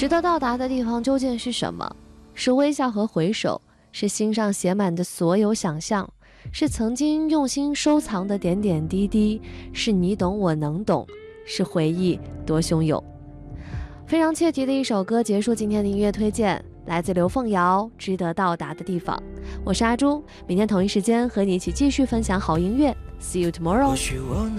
值得到达的地方究竟是什么？是微笑和回首，是心上写满的所有想象，是曾经用心收藏的点点滴滴，是你懂我能懂，是回忆多汹涌。非常切题的一首歌结束今天的音乐推荐，来自刘凤瑶，《值得到达的地方》。我是阿朱，明天同一时间和你一起继续分享好音乐。See you tomorrow。 或许我